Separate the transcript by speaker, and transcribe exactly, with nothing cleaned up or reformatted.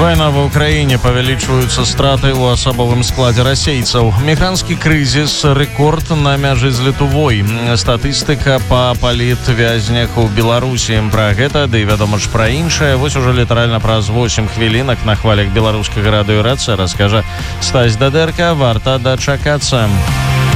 Speaker 1: Вайна ва ўкраіне, павялічваюцца страты ў асабовым складзе расейцаў. Мігранцкі крызіс, рэкорд на мяжы з Літувой. Статыстыка па палітвязнях у Беларусі. Пра гэта, ды вядома ж пра іншае, вось ужо літаральна праз восем хвілінак на хвалях беларускага радыё РАЦ раскажа Стась Дадэрка. Варта дачакацца.